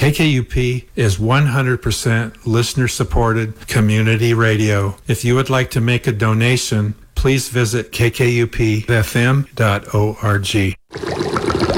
KKUP is 100% listener-supported community radio. If you would like to make a donation, please visit kkupfm.org.